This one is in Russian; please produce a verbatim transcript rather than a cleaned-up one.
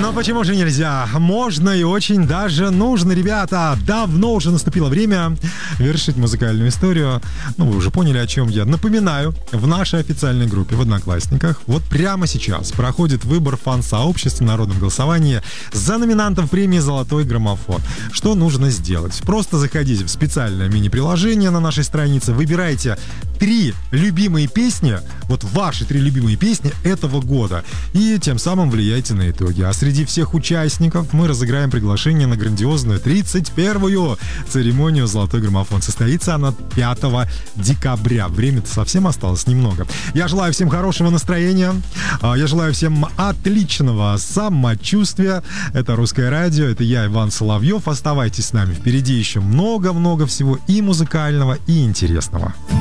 Но почему же нельзя? Можно и очень даже нужно, ребята. Давно уже наступило время вершить музыкальную историю. Ну, вы уже поняли, о чем я. Напоминаю, в нашей официальной группе в Одноклассниках вот прямо сейчас проходит выбор фан-сообщества в народном голосовании за номинантов премии «Золотой граммофон». Что нужно сделать? Просто заходите в специальное мини-приложение на нашей странице, выбирайте три любимые песни, вот ваши три любимые песни этого года, и тем самым влияйте на итоги. А среди всех участников мы разыграем приглашение на грандиозную тридцать первую церемонию «Золотой граммофон». Состоится она пятого декабря. Время-то совсем осталось немного. Я желаю всем хорошего настроения. Я желаю всем отличного самочувствия. Это «Русское радио». Это я, Иван Соловьев. Оставайтесь с нами. Впереди еще много-много всего и музыкального, и интересного.